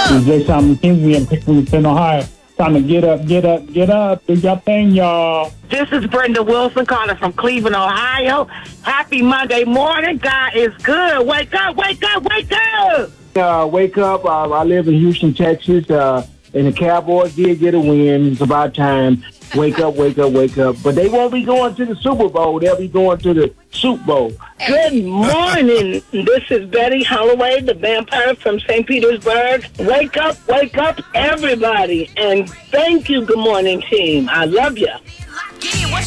This is Jay Sean McKenzie and Pickering, Ohio. Time to get up, get up, get up. Do your thing, y'all. This is Brenda Wilson calling from Cleveland, Ohio. Happy Monday morning. God is good. Wake up, wake up, wake up. Wake up. I live in Houston, Texas, and the Cowboys did get a win. It's about time. Wake up, wake up, wake up. But they won't be going to the Super Bowl. They'll be going to the Soup Bowl. Good morning. This is Betty Holloway, the vampire from St. Petersburg. Wake up, everybody. And thank you, good morning, team. I love you.